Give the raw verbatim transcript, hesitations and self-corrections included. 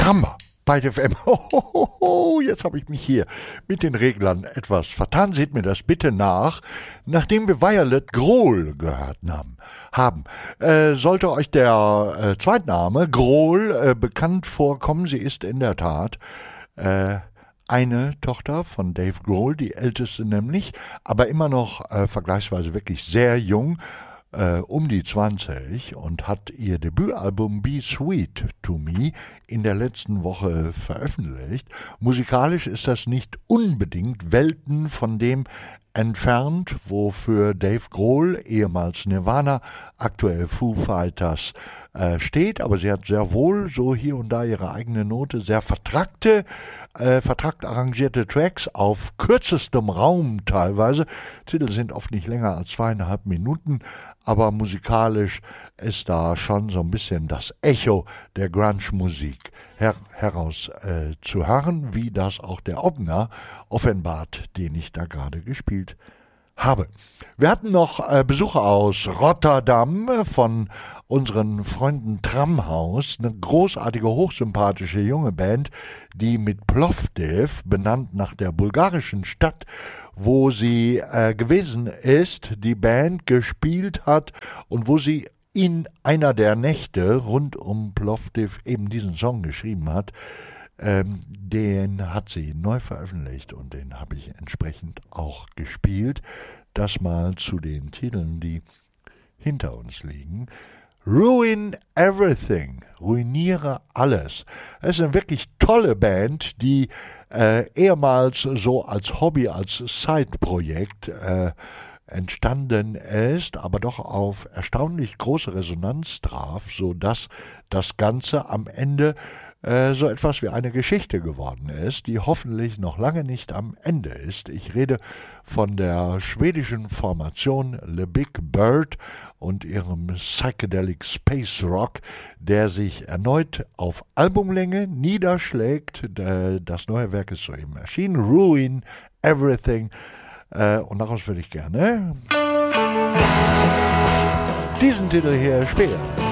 Karamba, Byte F M. Hohoho, jetzt habe ich mich hier mit den Reglern etwas vertan. Seht mir das bitte nach. Nachdem wir Violet Grohl gehört haben, haben äh, sollte euch der äh, Zweitname Grohl äh, bekannt vorkommen. Sie ist in der Tat äh, eine Tochter von Dave Grohl, die älteste nämlich, aber immer noch äh, vergleichsweise wirklich sehr jung. Äh, um die zwanzig und hat ihr Debütalbum Be Sweet to Me in der letzten Woche veröffentlicht. Musikalisch ist das nicht unbedingt Welten von dem entfernt, wofür Dave Grohl, ehemals Nirvana, aktuell Foo Fighters, äh, steht, aber sie hat sehr wohl so hier und da ihre eigene Note, sehr vertrackte, äh, vertrackt arrangierte Tracks auf kürzestem Raum teilweise. Titel sind oft nicht länger als zweieinhalb Minuten, aber musikalisch ist da schon so ein bisschen das Echo der Grunge-Musik her- heraus äh, zu hören, wie das auch der Obner offenbart, den ich da gerade gespielt habe. Wir hatten noch äh, Besucher aus Rotterdam äh, von unseren Freunden Tramhaus, eine großartige, hochsympathische junge Band, die mit Plovdiv, benannt nach der bulgarischen Stadt, wo sie äh, gewesen ist, die Band gespielt hat und wo sie in einer der Nächte rund um Plovdiv eben diesen Song geschrieben hat. Ähm, den hat sie neu veröffentlicht und den habe ich entsprechend auch gespielt. Das mal zu den Titeln, die hinter uns liegen. Ruin Everything, ruiniere alles. Es ist eine wirklich tolle Band, die äh, ehemals so als Hobby, als Side-Projekt äh, entstanden ist, aber doch auf erstaunlich große Resonanz traf, sodass das Ganze am Ende äh, so etwas wie eine Geschichte geworden ist, die hoffentlich noch lange nicht am Ende ist. Ich rede von der schwedischen Formation Le Big Bird und ihrem Psychedelic Space Rock, der sich erneut auf Albumlänge niederschlägt. Das neue Werk ist soeben erschienen, Ruin Everything. Und daraus würde ich gerne diesen Titel hier spielen.